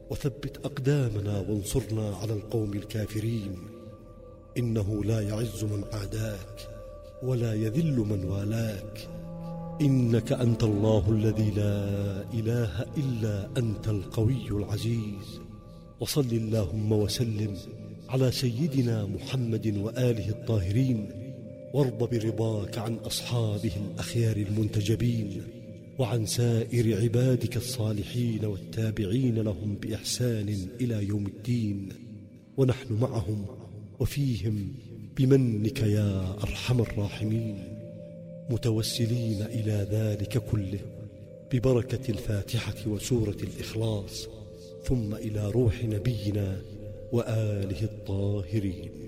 وثبت أقدامنا وانصرنا على القوم الكافرين. إنه لا يعز من عاداك ولا يذل من والاك. إنك أنت الله الذي لا إله إلا أنت القوي العزيز. وصل اللهم وسلم على سيدنا محمد وآله الطاهرين، وارض برضاك عن أصحابه الأخيار المنتجبين، وعن سائر عبادك الصالحين والتابعين لهم بإحسان إلى يوم الدين، ونحن معهم وفيهم بمنك يا أرحم الراحمين، متوسلين إلى ذلك كله ببركة الفاتحة وسورة الإخلاص، ثم إلى روح نبينا وآله الطاهرين.